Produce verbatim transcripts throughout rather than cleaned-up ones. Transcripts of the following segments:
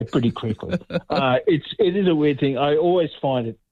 pretty quickly. uh, it's it is a weird thing. I always find it.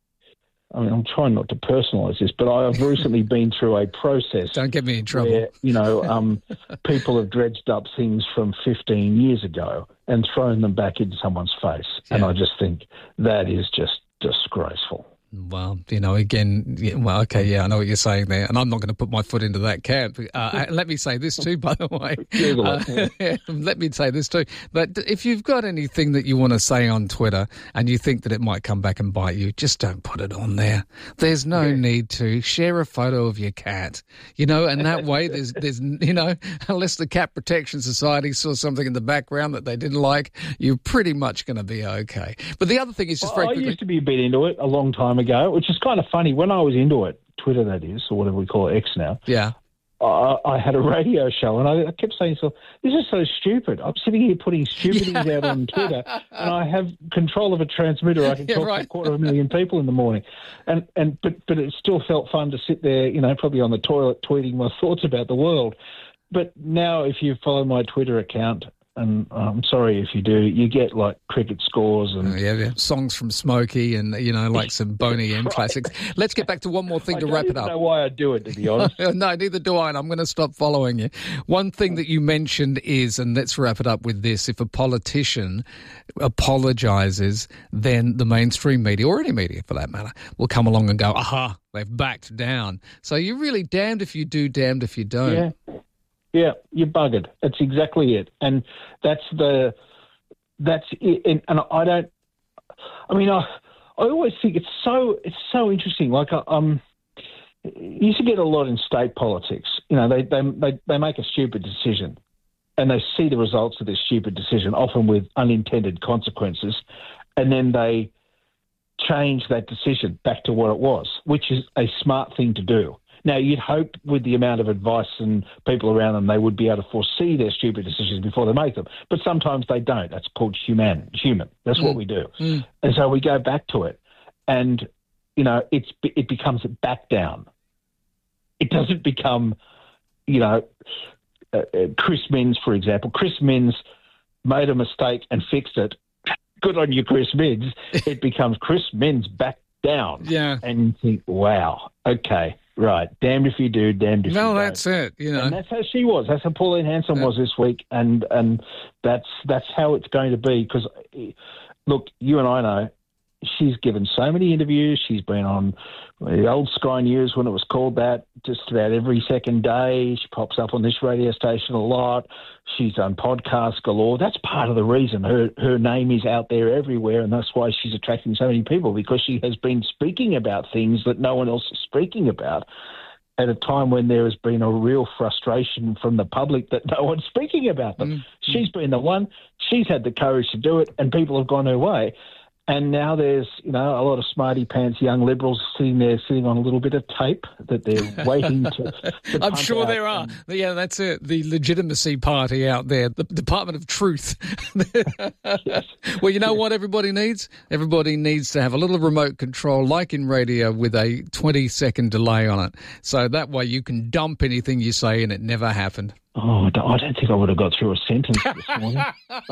I mean, I'm trying not to personalise this, but I've recently been through a process. Don't get me in trouble. Where, you know, um, people have dredged up things from fifteen years ago and thrown them back into someone's face, yeah. and I just think that is just disgraceful. Well, you know, again, yeah, well, okay, yeah, I know what you're saying there, and I'm not going to put my foot into that camp. Uh, let me say this too, by the way. Uh, yeah, let me say this too. But if you've got anything that you want to say on Twitter and you think that it might come back and bite you, just don't put it on there. There's no yeah. need to. Share a photo of your cat, you know, and that way there's, there's, you know, unless the Cat Protection Society saw something in the background that they didn't like, you're pretty much going to be okay. But the other thing is just very I quickly. used to be a bit into it a long time ago, which is kind of funny. When I was into it, Twitter that is, or whatever we call it, X now, yeah, I, I had a radio show, and I, I kept saying to myself, this is so stupid. I'm sitting here putting stupidities yeah. out on Twitter, and I have control of a transmitter. I can yeah, talk right. to a quarter of a million people in the morning. And, and but, but it still felt fun to sit there, you know, probably on the toilet tweeting my thoughts about the world. But now if you follow my Twitter account, and I'm sorry if you do, you get like cricket scores and... Oh, yeah, yeah, songs from Smokey and, you know, like some Boney M right. classics. Let's get back to one more thing I to don't wrap it even up. I don't know why I do it, to be honest. No, neither do I, and I'm going to stop following you. One thing that you mentioned is, and let's wrap it up with this, if a politician apologises, then the mainstream media, or any media for that matter, will come along and go, aha, they've backed down. So you're really damned if you do, damned if you don't. Yeah. Yeah, you're buggered. That's exactly it, and that's the that's it. And, and I don't. I mean, I I always think it's so it's so interesting. Like um, you used to get a lot in state politics. You know, they they they they make a stupid decision, and they see the results of this stupid decision, often with unintended consequences, and then they change that decision back to what it was, which is a smart thing to do. Now, you'd hope with the amount of advice and people around them, they would be able to foresee their stupid decisions before they make them. But sometimes they don't. That's called human. Human. That's mm. what we do. Mm. And so we go back to it. And, you know, it's it becomes a back down. It doesn't become, you know, uh, uh, Chris Minns, for example. Chris Minns made a mistake and fixed it. Good on you, Chris Minns. It becomes Chris Minns back down. Yeah. And you think, wow, okay. Right, damned if you do, damned if no, you don't. No, that's it. You know, and that's how she was. That's how Pauline Hanson yeah. was this week, and and that's that's how it's going to be. Because, look, you and I know she's given so many interviews. She's been on the old Sky News when it was called that, just about every second day. She pops up on this radio station a lot. She's done podcasts galore. That's part of the reason her, her name is out there everywhere, and that's why she's attracting so many people, because she has been speaking about things that no one else is speaking about at a time when there has been a real frustration from the public that no one's speaking about them. Mm-hmm. She's been the one. She's had the courage to do it, and people have gone her way. And now there's, you know, a lot of smarty pants young liberals sitting there, sitting on a little bit of tape that they're waiting to. to I'm sure there are. And, yeah, that's it. The legitimacy party out there, the Department of Truth. yes. Well, you know what everybody needs? Everybody needs to have a little remote control, like in radio, with a twenty second delay on it. So that way you can dump anything you say and it never happened. Oh, I don't think I would have got through a sentence this morning.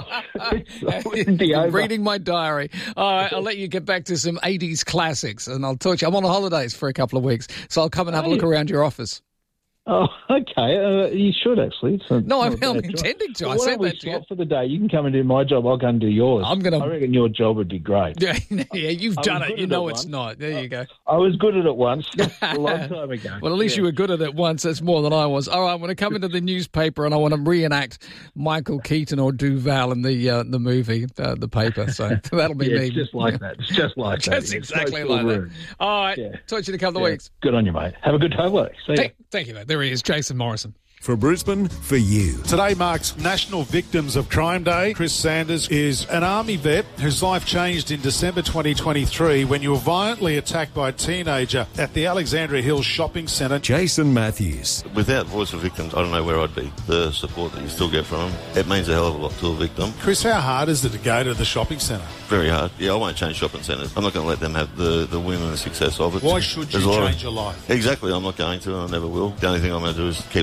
wouldn't be over. Reading my diary. All right, I'll let you get back to some eighties classics, and I'll talk to you. I'm on holidays for a couple of weeks, so I'll come and have a look around your office. Oh, okay. Uh, you should, actually. It's a, no, I'm, I'm intending to. Well, I said that to you. For the day, you can come and do my job. I'll go and do yours. I'm gonna. I reckon your job would be great. Yeah, yeah you've I done it. You know it it's once. not. There you go. I was good at it once, a long time ago. Well, at least yeah. you were good at it once. That's more than I was. All right, I'm going to come into the newspaper and I want to reenact Michael Keaton or Duval in the uh, the movie, uh, the paper. So that'll be yeah, me. It's just like that. It's just like just that. Just exactly so like rude. that. All right. Yeah. Talk to you in a couple of yeah. weeks. Good on you, mate. Have a good holiday. See hey, thank you, mate. There he is, Jason Morrison. For Brisbane, for you. Today marks National Victims of Crime Day. Chris Sanders is an Army vet whose life changed in December twenty twenty-three when you were violently attacked by a teenager at the Alexandria Hills shopping centre. Jason Matthews. Without Voice of Victims, I don't know where I'd be. The support that you still get from them, it means a hell of a lot to a victim. Chris, how hard is it to go to the shopping centre? Very hard. Yeah, I won't change shopping centres. I'm not going to let them have the, the win and the success of it. Why should you change your life? Exactly, I'm not going to and I never will. The only thing I'm going to do is keep looking forward.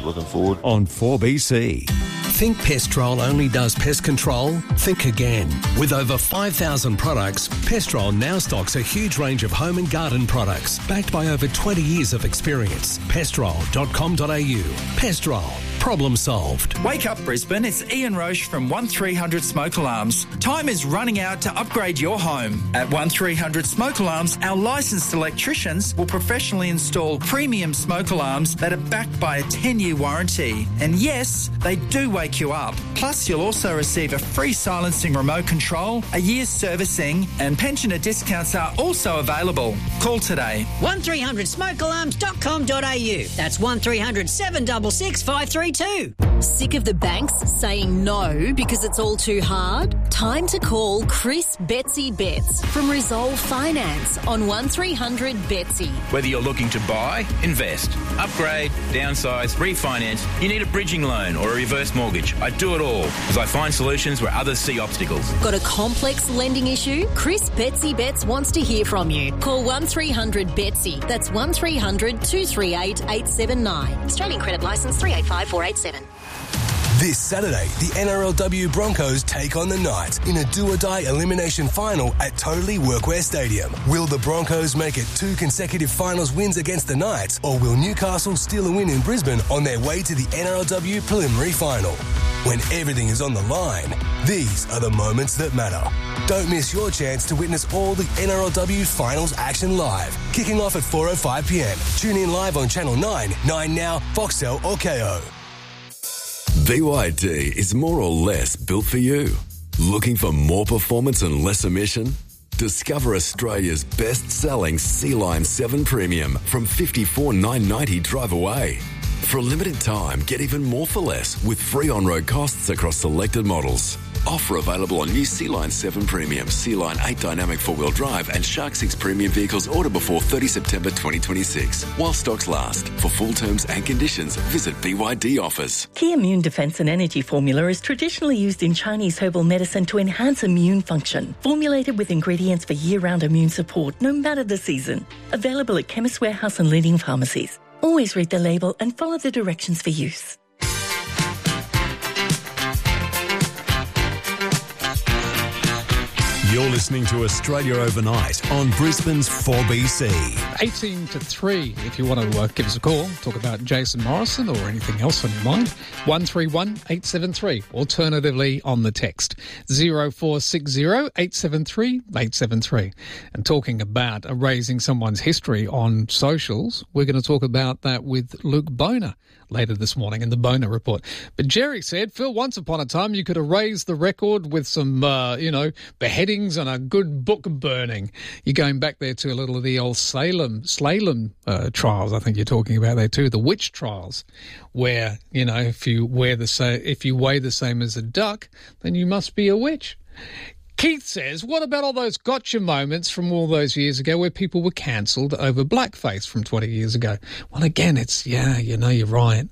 forward. On four B C. Think Pestrol only does pest control? Think again. With over five thousand products, Pestrol now stocks a huge range of home and garden products, backed by over twenty years of experience. pestrol dot com dot a u. Pestrol. Problem solved. Wake up, Brisbane. It's Ian Roche from one three hundred Smoke Alarms. Time is running out to upgrade your home. At one three hundred Smoke Alarms, our licensed electricians will professionally install premium smoke alarms that are backed by a ten-year warranty. And yes, they do wake you up. Plus, you'll also receive a free silencing remote control, a year's servicing, and pensioner discounts are also available. Call today. one three hundred smoke alarms dot com dot a u. That's one three hundred seven six six five three two. Sick of the banks saying no because it's all too hard? Time to call Chris Betsy Betts from Resolve Finance on one three hundred Betsy. Whether you're looking to buy, invest, upgrade, downsize, refinance, you need a bridging loan or a reverse mortgage. I do it all because I find solutions where others see obstacles. Got a complex lending issue? Chris Betsy Betts wants to hear from you. Call one three hundred Betsy. That's one three hundred two three eight eight seven nine. Australian Credit Licence three eight five four eight seven. This Saturday, the N R L W Broncos take on the Knights in a do-or-die elimination final at Totally Workwear Stadium. Will the Broncos make it two consecutive finals wins against the Knights, or will Newcastle steal a win in Brisbane on their way to the N R L W preliminary final? When everything is on the line, these are the moments that matter. Don't miss your chance to witness all the N R L W finals action live, kicking off at four oh five p m. Tune in live on Channel nine, nine Now, Foxtel or K O. B Y D is more or less built for you. Looking for more performance and less emission? Discover Australia's best-selling Sea-Line seven Premium from fifty-four thousand nine hundred ninety dollars drive away. For a limited time, get even more for less with free on-road costs across selected models. Offer available on new Sea-Line seven Premium, Sea-Line eight Dynamic four-wheel drive and Shark six Premium vehicles order before thirtieth September twenty twenty-six. While stocks last. For full terms and conditions, visit B Y D Offers. Key Immune Defense and Energy Formula is traditionally used in Chinese herbal medicine to enhance immune function. Formulated with ingredients for year-round immune support, no matter the season. Available at Chemist Warehouse and leading pharmacies. Always read the label and follow the directions for use. You're listening to Australia Overnight on Brisbane's four B C. eighteen to three, if you want to uh, give us a call, talk about Jason Morrison or anything else on your mind. one three one eight seven three. Alternatively, on the text, zero four six zero eight seven three eight seven three. And talking about erasing someone's history on socials, we're going to talk about that with Luke Boner later this morning in the Boner Report. But Jerry said, Phil, once upon a time you could erase the record with some, uh, you know, beheadings and a good book burning. You're going back there to a little of the old Salem, Salem uh, trials, I think you're talking about there too, the witch trials, where, you know, if you wear the sa- if you weigh the same as a duck, then you must be a witch. Keith says, what about all those gotcha moments from all those years ago where people were cancelled over blackface from twenty years ago? Well, again, it's, yeah, you know, you're right.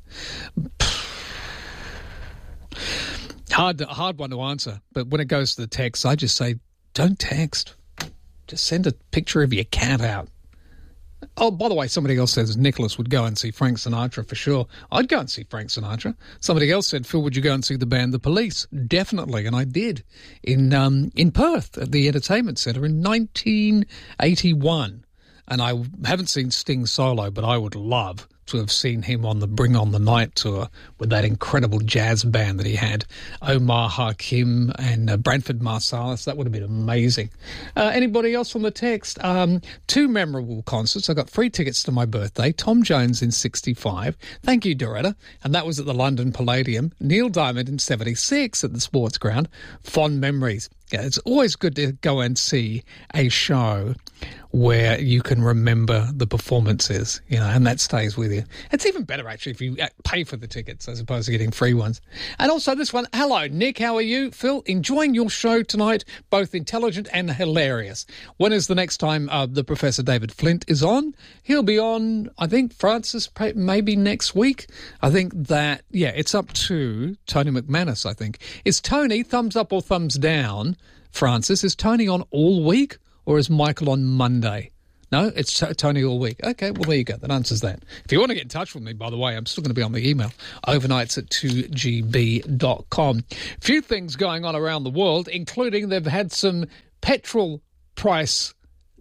Hard, hard one to answer. But when it goes to the text, I just say, don't text. Just send a picture of your cat out. Oh, by the way, somebody else says Nicholas would go and see Frank Sinatra for sure. I'd go and see Frank Sinatra. Somebody else said, Phil, would you go and see the band The Police? Definitely, and I did in um, in Perth at the Entertainment Centre in nineteen eighty-one. And I haven't seen Sting solo, but I would love to have seen him on the Bring On the Night tour with that incredible jazz band that he had, Omar Hakim and uh, Branford Marsalis. That would have been amazing. Uh, anybody else on the text? Um, two memorable concerts. I got free tickets to my birthday. Tom Jones in sixty-five. Thank you, Doretta. And that was at the London Palladium. Neil Diamond in seventy-six at the Sports Ground. Fond memories. Yeah, it's always good to go and see a show where you can remember the performances, you know, and that stays with you. It's even better, actually, if you pay for the tickets as opposed to getting free ones. And also this one, hello, Nick, how are you? Phil, enjoying your show tonight, both intelligent and hilarious. When is the next time uh, the Professor David Flint is on? He'll be on, I think, Francis, maybe next week. I think that, yeah, it's up to Tony McManus, I think. Is Tony, thumbs up or thumbs down, Francis, is Tony on all week or is Michael on Monday? No, it's t- Tony all week. Okay, well, there you go. That answers that. If you want to get in touch with me, by the way, I'm still going to be on the email, overnights at two g b dot com. Few things going on around the world, including they've had some petrol price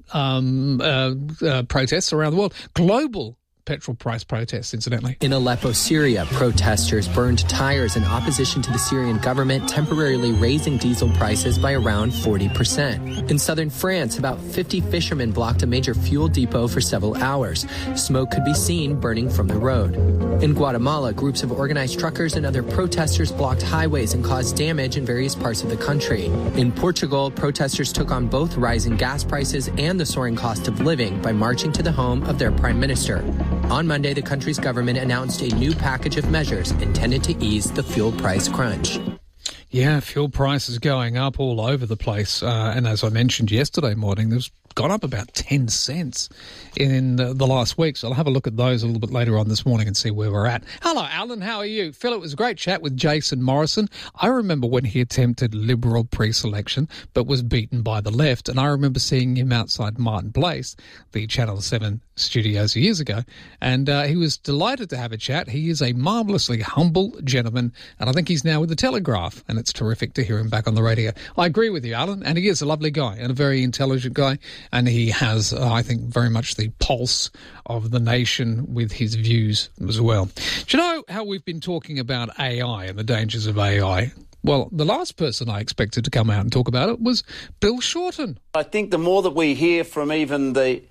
um, uh, uh, protests around the world. Global petrol price protests, incidentally. In Aleppo, Syria, protesters burned tires in opposition to the Syrian government temporarily raising diesel prices by around forty percent. In southern France, about fifty fishermen blocked a major fuel depot for several hours. Smoke could be seen burning from the road. In Guatemala, groups of organized truckers and other protesters blocked highways and caused damage in various parts of the country. In Portugal, protesters took on both rising gas prices and the soaring cost of living by marching to the home of their prime minister. On Monday, the country's government announced a new package of measures intended to ease the fuel price crunch. Yeah, fuel prices going up all over the place. Uh, and as I mentioned yesterday morning, there's gone up about ten cents in the, the last week. So I'll have a look at those a little bit later on this morning and see where we're at. Hello, Alan. How are you? Phil, it was a great chat with Jason Morrison. I remember when he attempted Liberal pre-selection but was beaten by the left. And I remember seeing him outside Martin Place, the Channel seven studios years ago. And uh, he was delighted to have a chat. He is a marvellously humble gentleman. And I think he's now with the Telegraph. And it's terrific to hear him back on the radio. I agree with you, Alan. And he is a lovely guy and a very intelligent guy. And he has, uh, I think, very much the pulse of the nation with his views as well. Do you know how we've been talking about A I and the dangers of A I? Well, the last person I expected to come out and talk about it was Bill Shorten. I think the more that we hear from even the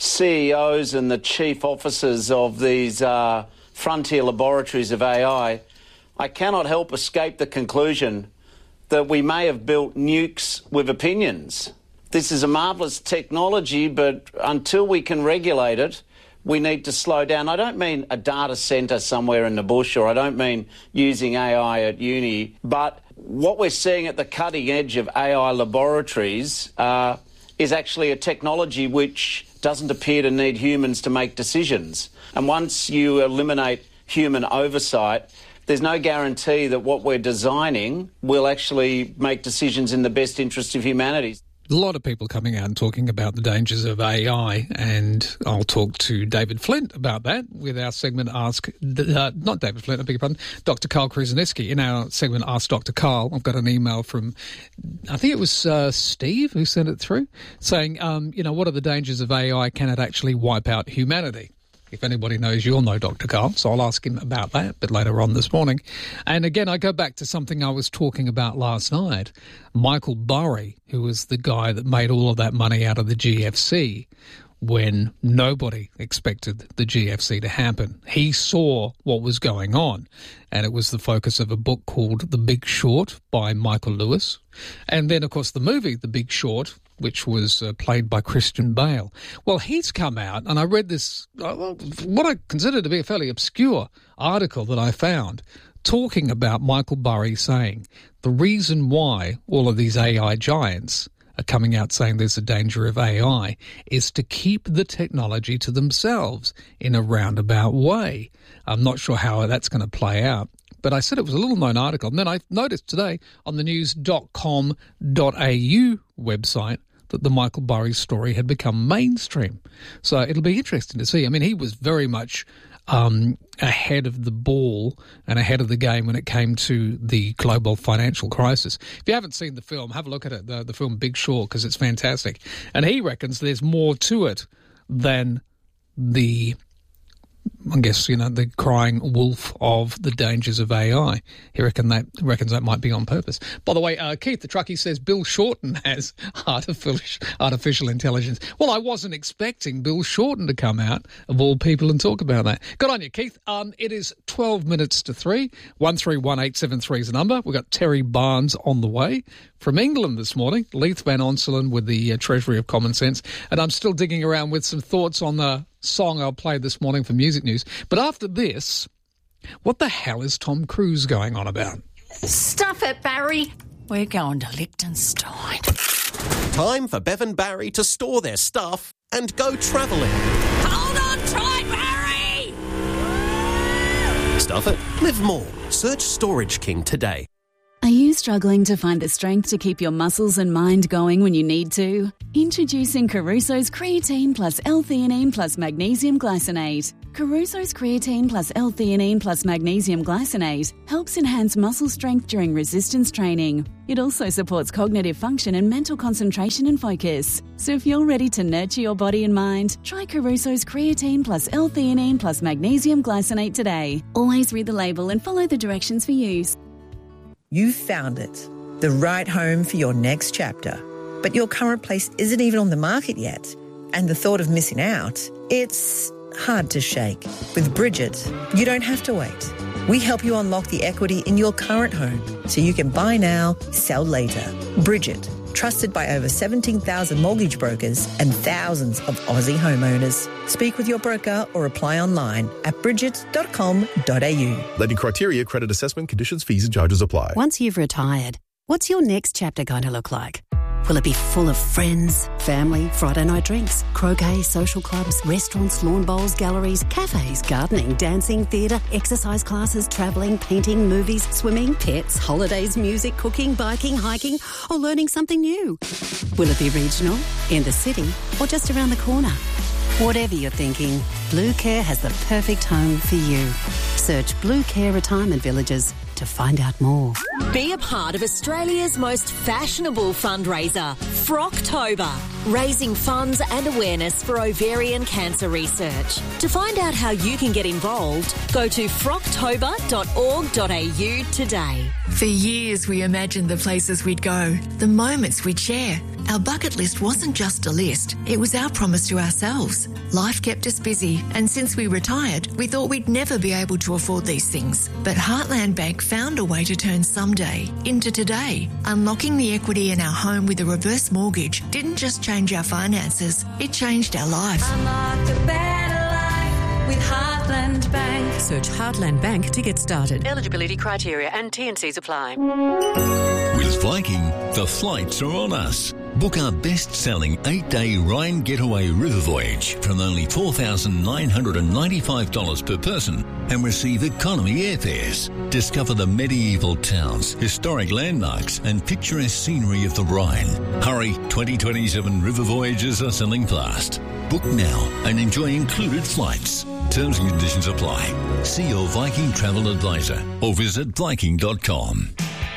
C E Os and the chief officers of these uh, frontier laboratories of A I, I cannot help escape the conclusion that we may have built nukes with opinions. This is a marvellous technology, but until we can regulate it, we need to slow down. I don't mean a data centre somewhere in the bush, or I don't mean using A I at uni, but what we're seeing at the cutting edge of A I laboratories uh, is actually a technology which doesn't appear to need humans to make decisions. And once you eliminate human oversight, there's no guarantee that what we're designing will actually make decisions in the best interest of humanity. A lot of people coming out and talking about the dangers of A I, and I'll talk to David Flint about that with our segment Ask, uh, not David Flint, I beg your pardon, Doctor Carl Kruseniewski. In our segment Ask Doctor Carl, I've got an email from, I think it was uh, Steve who sent it through, saying, um, you know, what are the dangers of A I? Can it actually wipe out humanity? If anybody knows, you'll know Doctor Carl, so I'll ask him about that a bit later on this morning. And again, I go back to something I was talking about last night. Michael Burry, who was the guy that made all of that money out of the G F C when nobody expected the G F C to happen. He saw what was going on, and it was the focus of a book called The Big Short by Michael Lewis. And then, of course, the movie The Big Short, which was uh, played by Christian Bale. Well, he's come out, and I read this, uh, what I consider to be a fairly obscure article that I found, talking about Michael Burry saying the reason why all of these A I giants are coming out saying there's a danger of A I is to keep the technology to themselves in a roundabout way. I'm not sure how that's going to play out. But I said it was a little-known article. And then I noticed today on the news dot com dot a u website that the Michael Burry story had become mainstream. So it'll be interesting to see. I mean, he was very much um, ahead of the ball and ahead of the game when it came to the global financial crisis. If you haven't seen the film, have a look at it, the, the film Big Short, because it's fantastic. And he reckons there's more to it than the, I guess, you know, the crying wolf of the dangers of A I. He reckon that, reckons that might be on purpose. By the way, uh, Keith, the truckie, says Bill Shorten has artificial, artificial intelligence. Well, I wasn't expecting Bill Shorten to come out, of all people, and talk about that. Good on you, Keith. Um, it is twelve minutes to three. one three one eight seven three is the number. We've got Terry Barnes on the way from England this morning. Leith Van Onselen with the uh, Treasury of Common Sense. And I'm still digging around with some thoughts on the song I'll play this morning for Music News. But after this, what the hell is Tom Cruise going on about? Stuff it, Barry. We're going to Liechtenstein. Time for Bev and Barry to store their stuff and go travelling. Hold on tight, Barry! Stuff it. Live more. Search Storage King today. I use struggling to find the strength to keep your muscles and mind going when you need to? Introducing Caruso's Creatine Plus L-Theanine Plus Magnesium Glycinate. Caruso's Creatine Plus L-Theanine Plus Magnesium Glycinate helps enhance muscle strength during resistance training. It also supports cognitive function and mental concentration and focus. So if you're ready to nurture your body and mind, try Caruso's Creatine Plus L-Theanine Plus Magnesium Glycinate today. Always read the label and follow the directions for use. You've found it, the right home for your next chapter. But your current place isn't even on the market yet. And the thought of missing out, it's hard to shake. With Bridget, you don't have to wait. We help you unlock the equity in your current home so you can buy now, sell later. Bridget, trusted by over seventeen thousand mortgage brokers and thousands of Aussie homeowners. Speak with your broker or apply online at bridget dot com dot a u. Lending criteria, credit assessment, conditions, fees and charges apply. Once you've retired, what's your next chapter going to look like? Will it be full of friends, family, Friday night drinks, croquet, social clubs, restaurants, lawn bowls, galleries, cafes, gardening, dancing, theatre, exercise classes, travelling, painting, movies, swimming, pets, holidays, music, cooking, biking, hiking, or learning something new? Will it be regional, in the city, or just around the corner? Whatever you're thinking, Blue Care has the perfect home for you. Search Blue Care Retirement Villages to find out more. Be a part of Australia's most fashionable fundraiser, Frocktober, raising funds and awareness for ovarian cancer research. To find out how you can get involved, go to frocktober dot org dot a u today. For years we imagined the places we'd go, the moments we'd share. Our bucket list wasn't just a list, it was our promise to ourselves. Life kept us busy, and since we retired, we thought we'd never be able to afford these things. But Heartland Bank found a way to turn someday into today. Unlocking the equity in our home with a reverse mortgage didn't just change our finances, it changed our life. Unlock a better life with Heartland Bank. Search Heartland Bank to get started. Eligibility criteria and T and Cs apply. With Viking, the flights are on us. Book our best-selling eight-day Rhine Getaway River Voyage from only four thousand nine hundred ninety-five dollars per person and receive economy airfares. Discover the medieval towns, historic landmarks and picturesque scenery of the Rhine. Hurry, twenty twenty-seven river voyages are selling fast. Book now and enjoy included flights. Terms and conditions apply. See your Viking travel advisor or visit viking dot com.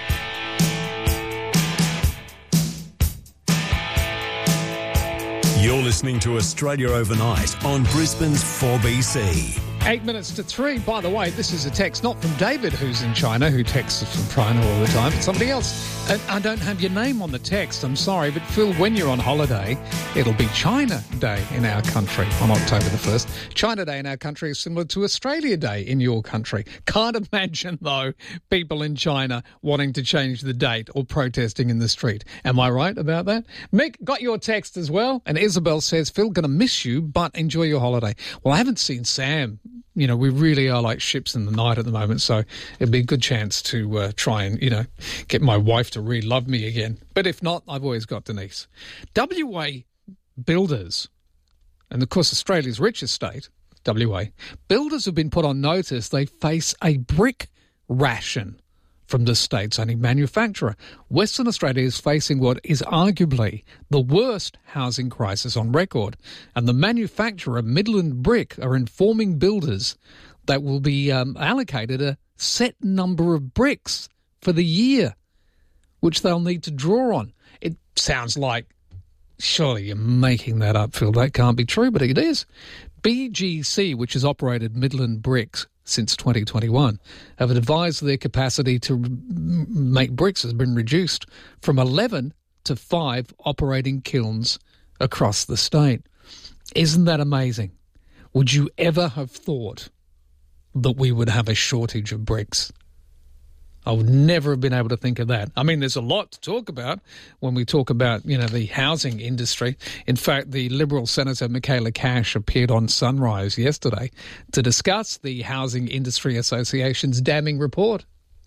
You're listening to Australia Overnight on Brisbane's four B C. Eight minutes to three. By the way, this is a text not from David, who's in China, who texts us from China all the time, but somebody else. And I don't have your name on the text, I'm sorry, but Phil, when you're on holiday, it'll be China Day in our country on October the first. China Day in our country is similar to Australia Day in your country. Can't imagine, though, people in China wanting to change the date or protesting in the street. Am I right about that? Mick, got your text as well. And Isabel says, Phil, going to miss you, but enjoy your holiday. Well, I haven't seen Sam. You know, we really are like ships in the night at the moment, so it'd be a good chance to uh, try and, you know, get my wife to really love me again. But if not, I've always got Denise. W A builders, and of course Australia's richest state, W A, builders have been put on notice they face a brick ration from the state's only manufacturer. Western Australia is facing what is arguably the worst housing crisis on record, and the manufacturer, Midland Brick, are informing builders that will be um, allocated a set number of bricks for the year, which they'll need to draw on. It sounds like, surely you're making that up, Phil. That can't be true, but it is. B G C, which has operated Midland Bricks since twenty twenty-one, have advised their capacity to make bricks has been reduced from eleven to five operating kilns across the state. Isn't that amazing? Would you ever have thought that we would have a shortage of bricks? I would never have been able to think of that. I mean, there's a lot to talk about when we talk about, you know, the housing industry. In fact, the Liberal Senator Michaela Cash appeared on Sunrise yesterday to discuss the Housing Industry Association's damning report.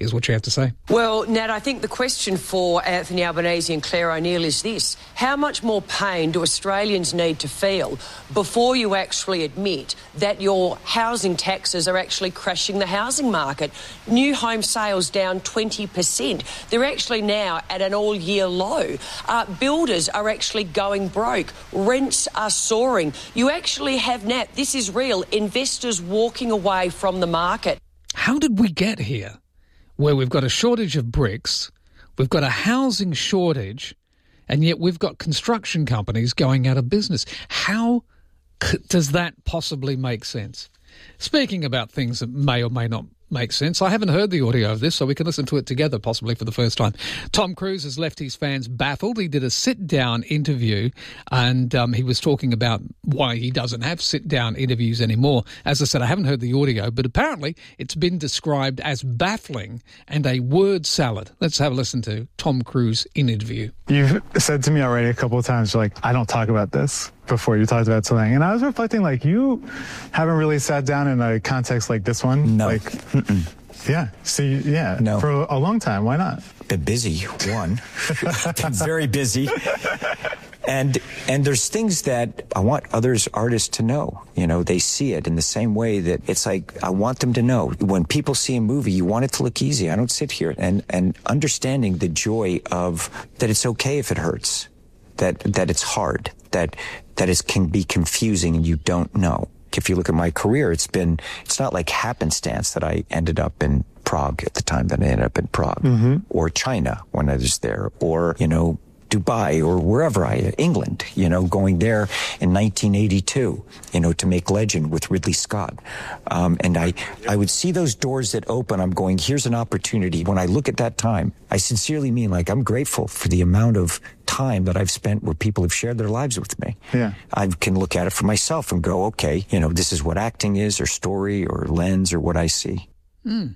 Here's what you have to say. Well, Nat, I think the question for Anthony Albanese and Claire O'Neill is this. How much more pain do Australians need to feel before you actually admit that your housing taxes are actually crashing the housing market? New home sales down twenty percent. They're actually now at an all-year low. Uh, builders are actually going broke. Rents are soaring. You actually have, Nat, this is real, investors walking away from the market. How did we get here? Where we've got a shortage of bricks, we've got a housing shortage, and yet we've got construction companies going out of business. How c- does that possibly make sense? Speaking about things that may or may not make sense, I haven't heard the audio of this, so we can listen to it together possibly for the first time. Tom Cruise has left his fans baffled. He did a sit-down interview, and um, he was talking about why he doesn't have sit-down interviews anymore. As I said, I haven't heard the audio, but apparently it's been described as baffling and a word salad. Let's have a listen to Tom Cruise in interview. You've said to me already a couple of times, like, I don't talk about this before you talked about something. And I was reflecting, like, you haven't really sat down in a context like this one. No. Like, Mm-mm. yeah. See, yeah. No. For a long time. Why not? Been busy, one. Been very busy. And and there's things that I want others, artists, to know. You know, they see it in the same way that it's like, I want them to know. When people see a movie, you want it to look easy. I don't sit here and, and understanding the joy of that it's okay if it hurts, that that it's hard, that that it can be confusing and you don't know. If you look at my career, it's been, it's not like happenstance that I ended up in Prague at the time that I ended up in Prague, mm-hmm. or China when I was there, or, you know, Dubai or wherever I, England, you know, going there in nineteen eighty-two, you know, to make Legend with Ridley Scott. Um, and I, I would see those doors that open. I'm going, here's an opportunity. When I look at that time, I sincerely mean, like, I'm grateful for the amount of time that I've spent where people have shared their lives with me. Yeah. I can look at it for myself and go, okay, you know, this is what acting is, or story, or lens, or what I see. Mm.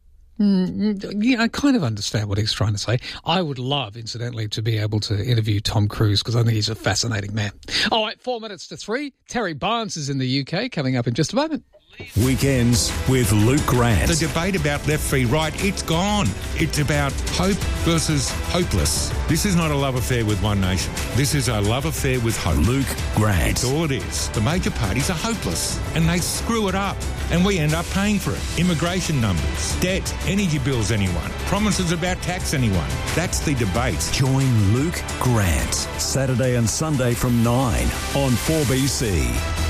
Mm, yeah, I kind of understand what he's trying to say. I would love, incidentally, to be able to interview Tom Cruise because I think he's a fascinating man. All right, four minutes to three. Terry Barnes is in the U K, coming up in just a moment. Weekends with Luke Grant. The debate about left v right, it's gone. It's about hope versus hopeless. This is not a love affair with one nation. This is a love affair with hope. Luke Grant. It's all it is. The major parties are hopeless and they screw it up and we end up paying for it. Immigration numbers, debt, energy bills anyone, promises about tax anyone. That's the debate. Join Luke Grant, Saturday and Sunday from nine on four B C.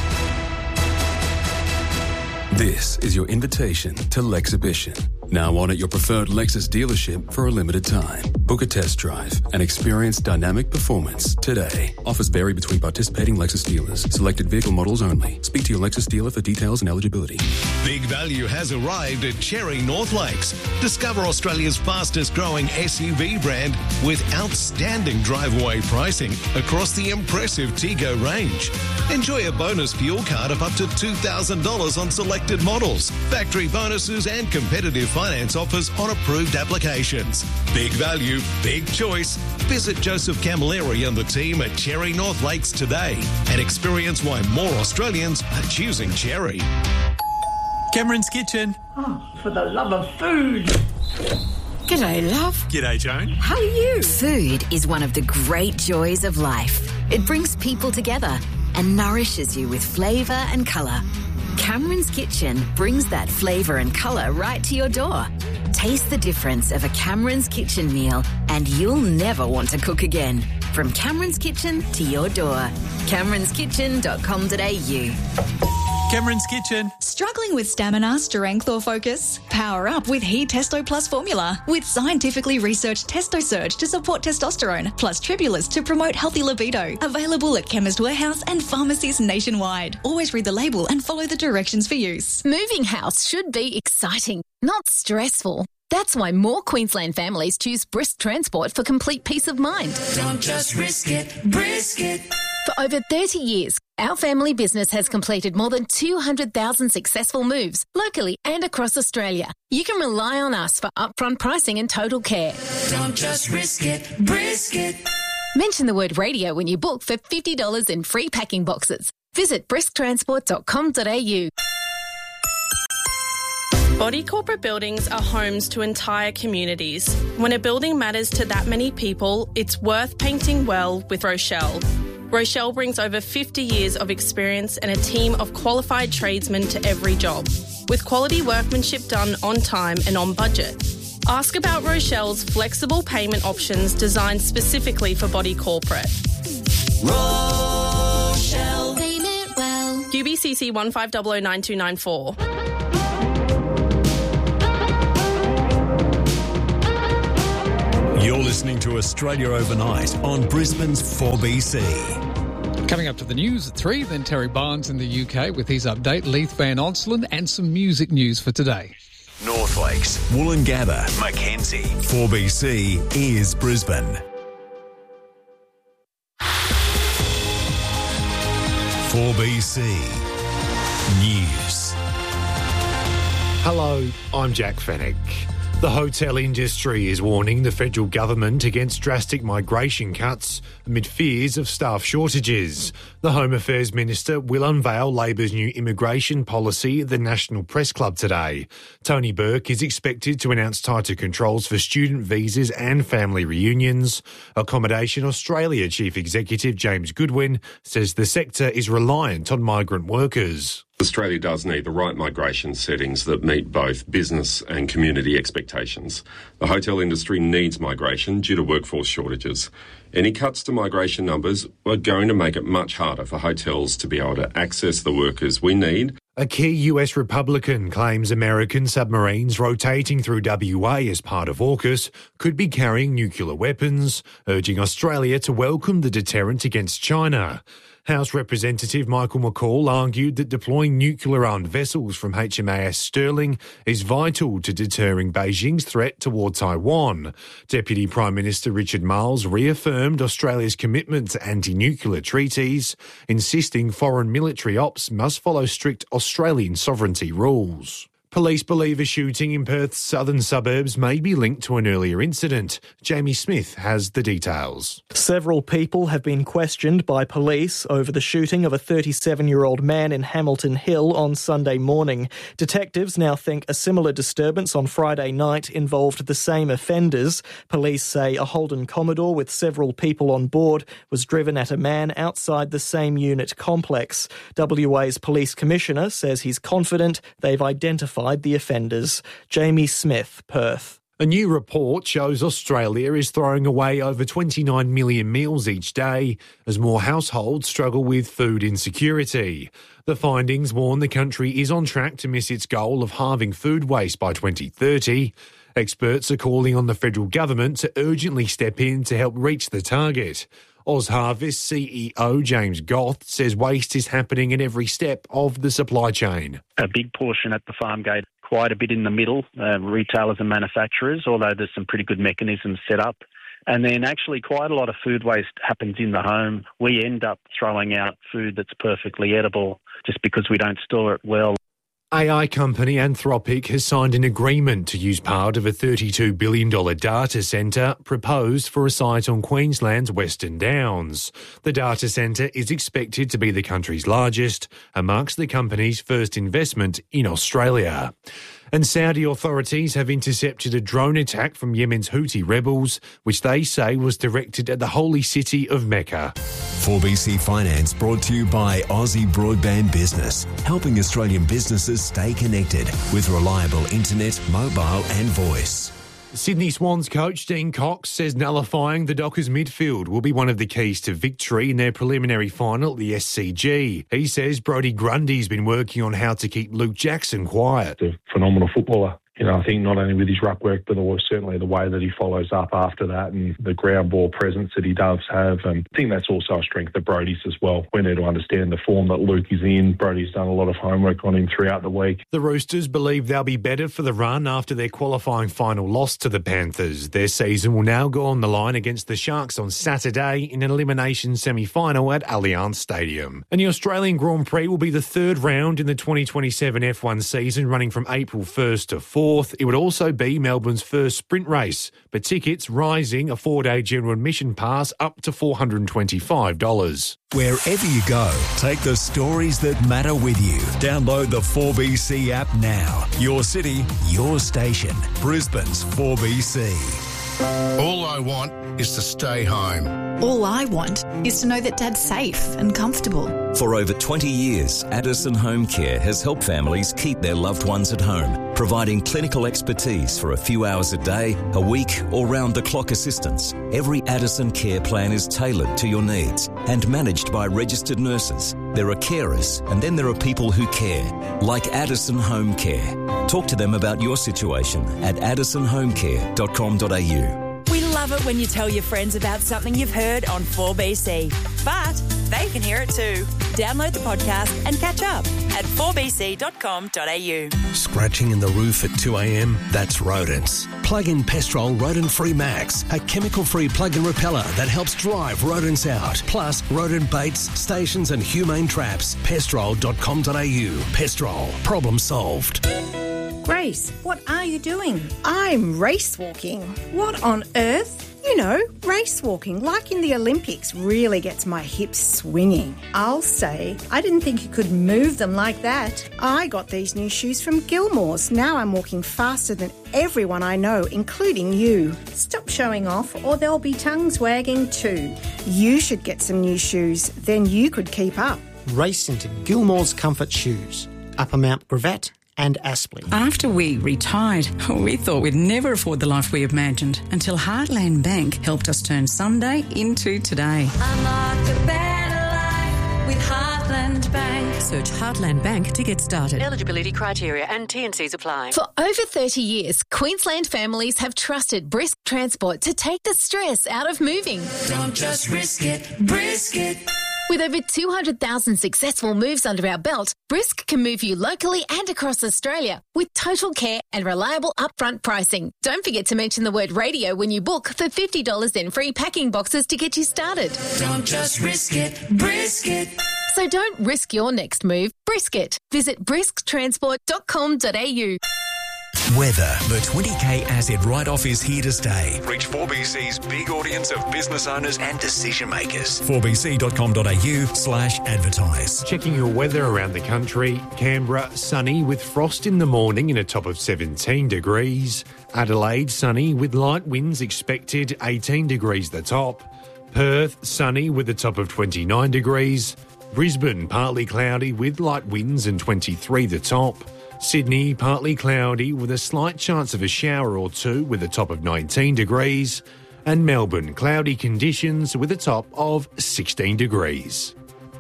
This is your invitation to Lexhibition. Now on at your preferred Lexus dealership for a limited time. Book a test drive and experience dynamic performance today. Offers vary between participating Lexus dealers. Selected vehicle models only. Speak to your Lexus dealer for details and eligibility. Big value has arrived at Cherry North Lakes. Discover Australia's fastest growing S U V brand with outstanding drive-away pricing across the impressive Tego range. Enjoy a bonus fuel card of up to two thousand dollars on selected models, factory bonuses and competitive finance offers on approved applications. Big value, big choice. Visit Joseph Camilleri and the team at Cherry North Lakes today and experience why more Australians are choosing Cherry. Cameron's Kitchen. Oh, for the love of food. G'day, love. G'day, Joan. How are you? Food is one of the great joys of life. It brings people together and nourishes you with flavour and colour. Cameron's Kitchen brings that flavour and colour right to your door. Taste the difference of a Cameron's Kitchen meal and you'll never want to cook again. From Cameron's Kitchen to your door. camerons kitchen dot com dot a u. Cameron's Kitchen. Struggling with stamina, strength or focus? Power up with He Testo Plus formula with scientifically researched Testo Surge to support testosterone plus Tribulus to promote healthy libido. Available at Chemist Warehouse and pharmacies nationwide. Always read the label and follow the directions for use. Moving house should be exciting, not stressful. That's why more Queensland families choose Brisk Transport for complete peace of mind. Don't just risk it, brisk it. For over thirty years, our family business has completed more than two hundred thousand successful moves locally and across Australia. You can rely on us for upfront pricing and total care. Don't just risk it, brisk it. Mention the word radio when you book for fifty dollars in free packing boxes. Visit brisk transport dot com dot a u. Body corporate buildings are homes to entire communities. When a building matters to that many people, it's worth painting well with Rochelle. Rochelle brings over fifty years of experience and a team of qualified tradesmen to every job, with quality workmanship done on time and on budget. Ask about Rochelle's flexible payment options designed specifically for body corporate. Rochelle. Payment well. Q B C C one five zero zero nine two nine four. You're listening to Australia Overnight on Brisbane's four B C. Coming up to the news at three, then Terry Barnes in the U K with his update, Leith Van Onselen, and some music news for today. North Lakes, Woolloongabba, Mackenzie. four B C is Brisbane. four B C News. Hello, I'm Jack Fennick. The hotel industry is warning the federal government against drastic migration cuts amid fears of staff shortages. The Home Affairs Minister will unveil Labor's new immigration policy at the National Press Club today. Tony Burke is expected to announce tighter controls for student visas and family reunions. Accommodation Australia Chief Executive James Goodwin says the sector is reliant on migrant workers. Australia does need the right migration settings that meet both business and community expectations. The hotel industry needs migration due to workforce shortages. Any cuts to migration numbers are going to make it much harder for hotels to be able to access the workers we need. A key U S Republican claims American submarines rotating through W A as part of AUKUS could be carrying nuclear weapons, urging Australia to welcome the deterrent against China. House Representative Michael McCall argued that deploying nuclear-armed vessels from H M A S Sterling is vital to deterring Beijing's threat toward Taiwan. Deputy Prime Minister Richard Marles reaffirmed Australia's commitment to anti-nuclear treaties, insisting foreign military ops must follow strict Australian sovereignty rules. Police believe a shooting in Perth's southern suburbs may be linked to an earlier incident. Jamie Smith has the details. Several people have been questioned by police over the shooting of a thirty-seven-year-old man in Hamilton Hill on Sunday morning. Detectives now think a similar disturbance on Friday night involved the same offenders. Police say a Holden Commodore with several people on board was driven at a man outside the same unit complex. W A's Police Commissioner says he's confident they've identified the offenders. Jamie Smith, Perth. A new report shows Australia is throwing away over twenty-nine million meals each day as more households struggle with food insecurity. The findings warn the country is on track to miss its goal of halving food waste by twenty thirty. Experts are calling on the federal government to urgently step in to help reach the target. OzHarvest C E O James Goth says waste is happening in every step of the supply chain. A big portion at the farm gate, quite a bit in the middle, uh, retailers and manufacturers, although there's some pretty good mechanisms set up. And then actually quite a lot of food waste happens in the home. We end up throwing out food that's perfectly edible just because we don't store it well. A I company Anthropic has signed an agreement to use part of a thirty-two billion dollars data centre proposed for a site on Queensland's Western Downs. The data centre is expected to be the country's largest and marks the company's first investment in Australia. And Saudi authorities have intercepted a drone attack from Yemen's Houthi rebels, which they say was directed at the holy city of Mecca. four B C Finance brought to you by Aussie Broadband Business, helping Australian businesses stay connected with reliable internet, mobile and voice. Sydney Swans coach Dean Cox says nullifying the Dockers midfield will be one of the keys to victory in their preliminary final at the S C G. He says Brodie Grundy's been working on how to keep Luke Jackson quiet. A phenomenal footballer. You know, I think not only with his ruck work, but certainly the way that he follows up after that and the ground ball presence that he does have. And I think that's also a strength of Brodie's as well. We need to understand the form that Luke is in. Brodie's done a lot of homework on him throughout the week. The Roosters believe they'll be better for the run after their qualifying final loss to the Panthers. Their season will now go on the line against the Sharks on Saturday in an elimination semi-final at Allianz Stadium. And the Australian Grand Prix will be the third round in the twenty twenty-seven F one season, running from April first to fourth. fourth, it would also be Melbourne's first sprint race, but tickets rising a four-day general admission pass up to four hundred twenty-five dollars. Wherever you go, take the stories that matter with you. Download the four B C app now. Your city, your station. Brisbane's four B C. All I want is to stay home. All I want is to know that Dad's safe and comfortable. For over twenty years, Addison Home Care has helped families keep their loved ones at home, providing clinical expertise for a few hours a day, a week, or round-the-clock assistance. Every Addison care plan is tailored to your needs and managed by registered nurses. There are carers, and then there are people who care, like Addison Home Care. Talk to them about your situation at addison home care dot com dot a u. We love it when you tell your friends about something you've heard on four B C. But they can hear it too. Download the podcast and catch up at four b c dot com dot a u. Scratching in the roof at two a.m? That's rodents. Plug in Pestrol Rodent-Free Max, a chemical-free plug-in repeller that helps drive rodents out. Plus, rodent baits, stations and humane traps. pestrol dot com dot a u. Pestrol. Problem solved. Grace, what are you doing? I'm race walking. What on earth? You know, race walking, like in the Olympics, really gets my hips swinging. I'll say, I didn't think you could move them like that. I got these new shoes from Gilmore's. Now I'm walking faster than everyone I know, including you. Stop showing off or there'll be tongues wagging too. You should get some new shoes, then you could keep up. Race into Gilmore's Comfort Shoes, Upper Mount Gravatt and Aspley. After we retired, we thought we'd never afford the life we imagined until Heartland Bank helped us turn someday into today. Unlock a better life with Heartland Bank. Search Heartland Bank to get started. Eligibility criteria and T and Cs apply. For over thirty years, Queensland families have trusted Brisk Transport to take the stress out of moving. Don't just risk it, brisk it. With over two hundred thousand successful moves under our belt, Brisk can move you locally and across Australia with total care and reliable upfront pricing. Don't forget to mention the word radio when you book for fifty dollars in free packing boxes to get you started. Don't just risk it, brisk it. So don't risk your next move, brisk it. Visit brisk transport dot com dot a u. Weather. The twenty K Asset Write-Off is here to stay. Reach four B C's big audience of business owners and decision makers. four b c dot com dot a u slash advertise. Checking your weather around the country. Canberra, sunny with frost in the morning and a top of seventeen degrees. Adelaide, sunny with light winds expected, eighteen degrees the top. Perth, sunny with a top of twenty-nine degrees. Brisbane, partly cloudy with light winds and twenty-three the top. Sydney, partly cloudy with a slight chance of a shower or two with a top of nineteen degrees. And Melbourne, cloudy conditions with a top of sixteen degrees.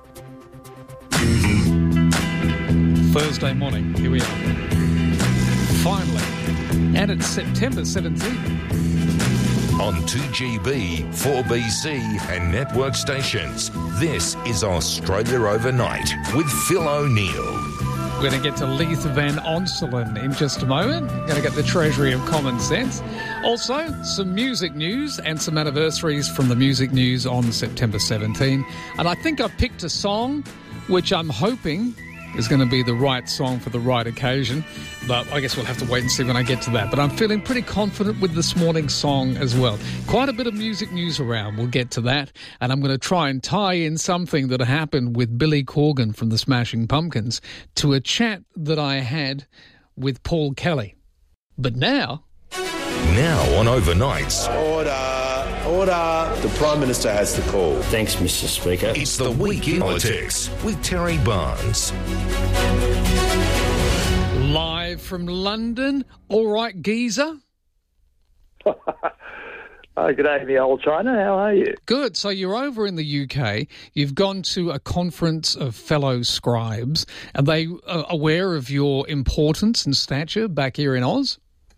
Thursday morning, here we are. Finally. And it's September seventeenth. On two G B, four B C and network stations, this is Australia Overnight with Phil O'Neill. We're going to get to Leith Van Onselen in just a moment. We're going to get the Treasury of Common Sense. Also, some music news and some anniversaries from the music news on September seventeenth. And I think I've picked a song which I'm hoping is going to be the right song for the right occasion. But I guess we'll have to wait and see when I get to that. But I'm feeling pretty confident with this morning's song as well. Quite a bit of music news around. We'll get to that. And I'm going to try and tie in something that happened with Billy Corgan from the Smashing Pumpkins to a chat that I had with Paul Kelly. But now... Now on Overnights... Order! Order! The Prime Minister has the call. Thanks, Mister Speaker. It's the Week in Politics with Terry Barnes. Live from London. All right, geezer? Oh, good day, the old China. How are you? Good. So you're over in the U K. You've gone to a conference of fellow scribes. Are they uh, aware of your importance and stature back here in Oz?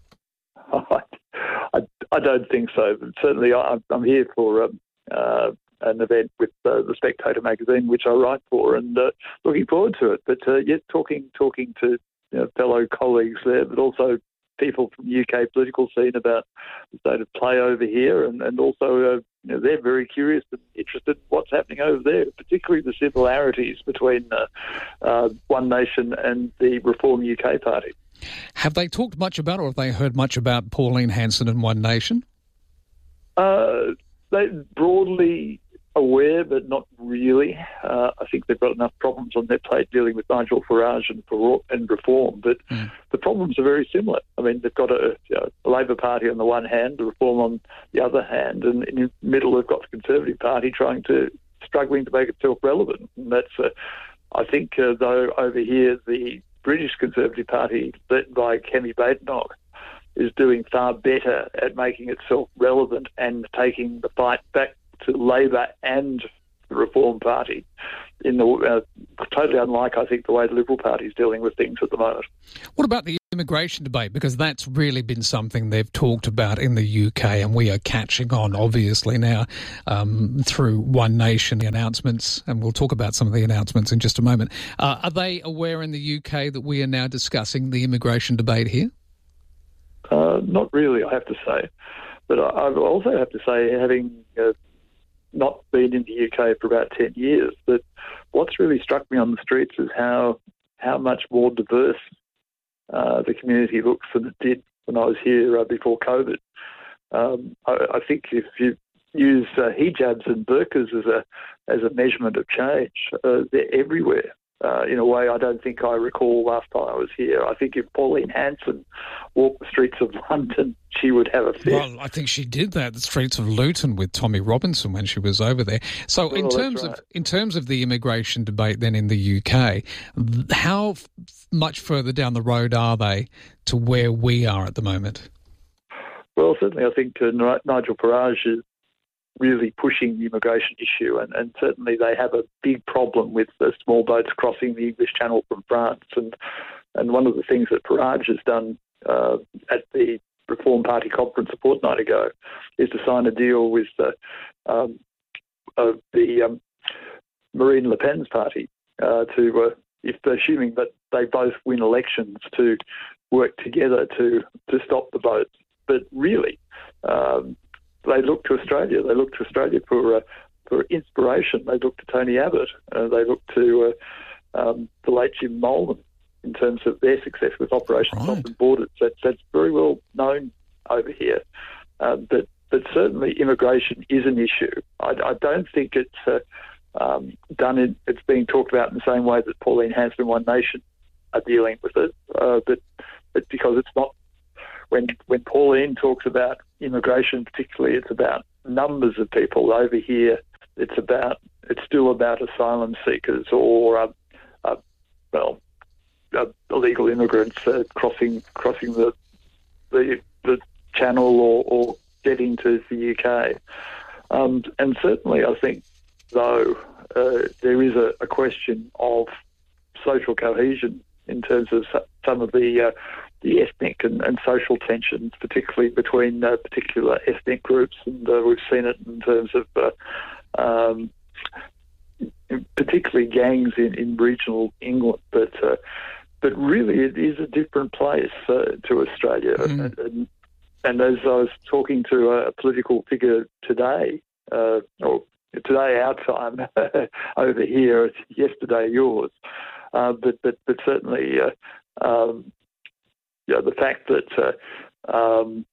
I, I don't think so. But certainly, I, I'm here for um, uh, an event with uh, the Spectator magazine, which I write for, and uh, looking forward to it. But uh, yet, talking talking to you know, fellow colleagues there, but also people from the U K political scene about the state of play over here, and, and also uh, you know, they're very curious and interested in what's happening over there, particularly the similarities between uh, uh, One Nation and the Reform U K Party. Have they talked much about, or have they heard much about Pauline Hanson and One Nation? Uh, they're broadly aware, but not really. Uh, I think they've got enough problems on their plate dealing with Nigel Farage and, and Reform, but mm. the problems are very similar. I mean, they've got a, you know, a Labor Party on the one hand, the Reform on the other hand, and in the middle they've got the Conservative Party trying to, struggling to make itself relevant. And that's, uh, I think, uh, though, over here, the British Conservative Party, led by Kemi Badenoch, is doing far better at making itself relevant and taking the fight back to Labor and the Reform Party, in the uh, totally unlike, I think, the way the Liberal Party is dealing with things at the moment. What about the immigration debate? Because that's really been something they've talked about in the U K, and we are catching on, obviously, now um, through One Nation announcements, and we'll talk about some of the announcements in just a moment. Uh, are they aware in the U K that we are now discussing the immigration debate here? Uh, not really, I have to say. But I, I also have to say, having uh, not been in the U K for about ten years, that what's really struck me on the streets is how how much more diverse uh, the community looks than it did when I was here uh, before COVID. Um, I, I think if you use uh, hijabs and burqas as a as a measurement of change, uh, they're everywhere. Uh, in a way I don't think I recall last time I was here. I think if Pauline Hanson walked the streets of London, she would have a fit. Well, I think she did that, the streets of Luton, with Tommy Robinson when she was over there. So oh, in terms right. of in terms of the immigration debate then in the U K, how f- much further down the road are they to where we are at the moment? Well, certainly I think uh, Nigel Farage is really pushing the immigration issue, and, and certainly they have a big problem with the small boats crossing the English Channel from France. And and one of the things that Farage has done uh, at the Reform Party conference a fortnight ago is to sign a deal with uh, um, uh, the um, Marine Le Pen's party uh, to, uh, if assuming that they both win elections, to work together to, to stop the boats. But really, um, they look to Australia. They look to Australia for uh, for inspiration. They look to Tony Abbott. Uh, they look to uh, um, the late Jim Molan in terms of their success with Operation right. Stop and Borders. That's, that's very well known over here. Uh, but but certainly immigration is an issue. I, I don't think it's uh, um, done. In, it's being talked about in the same way that Pauline Hanson and One Nation are dealing with it. Uh, but but because it's not. When when Pauline talks about immigration, particularly, it's about numbers of people. Over here, it's about it's still about asylum seekers or uh, uh, well, uh, illegal immigrants uh, crossing crossing the the, the channel or, or getting to the U K. Um, and certainly, I think though uh, there is a, a question of social cohesion in terms of some of the uh, the ethnic and, and social tensions, particularly between uh, particular ethnic groups, and uh, we've seen it in terms of uh, um, particularly gangs in, in regional England. But uh, but really, it is a different place uh, to Australia. Mm. And, and, and as I was talking to a political figure today, uh, or today our time over here, it's yesterday yours. Uh, but but but certainly. Uh, um, You know, the fact that uh, um,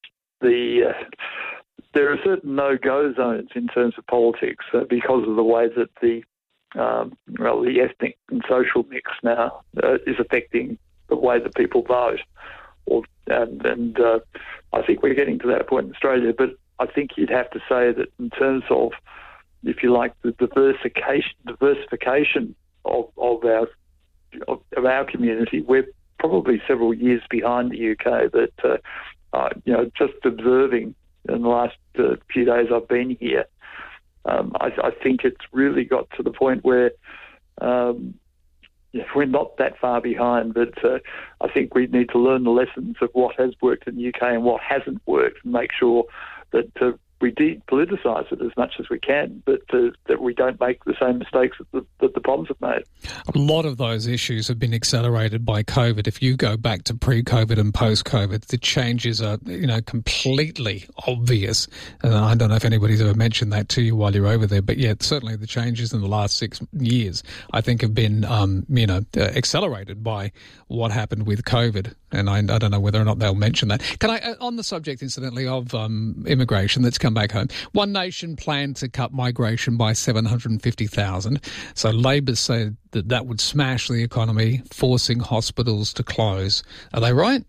the uh, there are certain no-go zones in terms of politics uh, because of the way that the um, well the ethnic and social mix now uh, is affecting the way that people vote. Or, and and uh, I think we're getting to that point in Australia. But I think you'd have to say that in terms of, if you like, the diversification diversification of, of our of, of our community, we're probably several years behind the U K. But uh, uh, you know, just observing in the last uh, few days I've been here, um, I, I think it's really got to the point where um, yeah, we're not that far behind. But uh, I think we need to learn the lessons of what has worked in the U K and what hasn't worked, and make sure that uh, we depoliticise it as much as we can, but uh, that we don't make the same mistakes that the, that the bombs have made. A lot of those issues have been accelerated by COVID. If you go back to pre-COVID and post-COVID, the changes are, you know, completely obvious. And I don't know if anybody's ever mentioned that to you while you're over there, but yeah, certainly the changes in the last six years, I think, have been, um, you know, uh, accelerated by what happened with COVID. And I, I don't know whether or not they'll mention that. Can I, uh, on the subject, incidentally, of um, immigration that's come back home, One Nation planned to cut migration by seven hundred fifty thousand. So Labor said that that would smash the economy, forcing hospitals to close. Are they right?